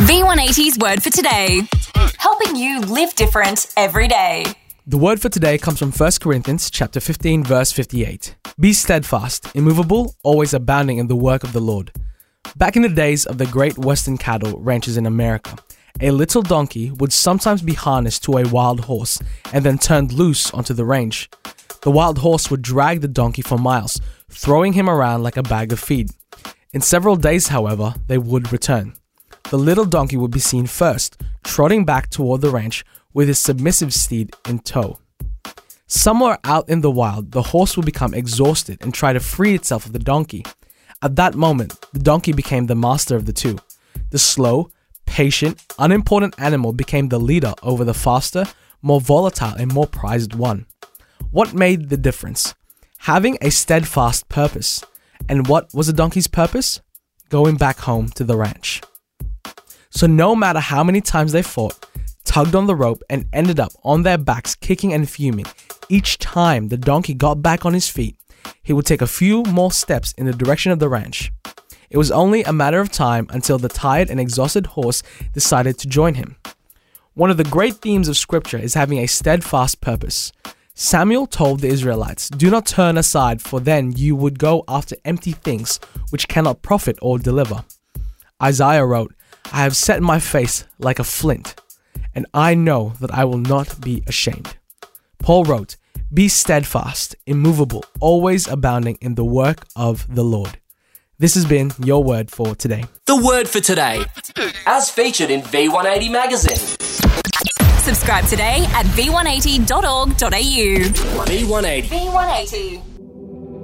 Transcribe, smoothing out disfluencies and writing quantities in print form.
V180's Word for Today. Helping you live different every day. The word for today comes from 1 Corinthians chapter 15, verse 58. Be steadfast, immovable, always abounding in the work of the Lord. Back in the days of the great western cattle ranches in America, a little donkey would sometimes be harnessed to a wild horse and then turned loose onto the range. The wild horse would drag the donkey for miles, throwing him around like a bag of feed. In several days, however, they would return. The little donkey would be seen first, trotting back toward the ranch with his submissive steed in tow. Somewhere out in the wild, the horse would become exhausted and try to free itself of the donkey. At that moment, the donkey became the master of the two. The slow, patient, unimportant animal became the leader over the faster, more volatile and more prized one. What made the difference? Having a steadfast purpose. And what was the donkey's purpose? Going back home to the ranch. So no matter how many times they fought, tugged on the rope and ended up on their backs kicking and fuming, each time the donkey got back on his feet, he would take a few more steps in the direction of the ranch. It was only a matter of time until the tired and exhausted horse decided to join him. One of the great themes of Scripture is having a steadfast purpose. Samuel told the Israelites, "Do not turn aside, for then you would go after empty things which cannot profit or deliver." Isaiah wrote, "I have set my face like a flint, and I know that I will not be ashamed." Paul wrote, "Be steadfast, immovable, always abounding in the work of the Lord." This has been your word for today. The word for today, as featured in V180 magazine. Subscribe today at v180.org.au. V180. V180.